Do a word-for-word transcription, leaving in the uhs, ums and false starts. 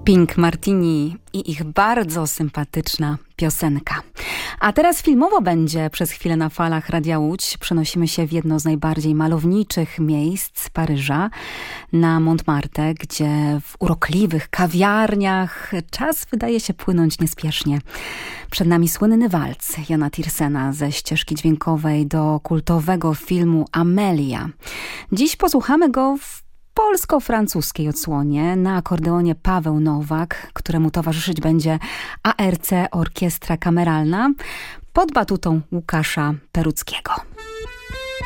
Pink Martini i ich bardzo sympatyczna piosenka. A teraz filmowo będzie przez chwilę na falach Radia Łódź. Przenosimy się w jedno z najbardziej malowniczych miejsc Paryża, na Montmartre, gdzie w urokliwych kawiarniach czas wydaje się płynąć niespiesznie. Przed nami słynny walc Jana Tiersena ze ścieżki dźwiękowej do kultowego filmu Amelia. Dziś posłuchamy go w polsko-francuskiej odsłonie. Na akordeonie Paweł Nowak, któremu towarzyszyć będzie A R C Orkiestra Kameralna pod batutą Łukasza Peruckiego.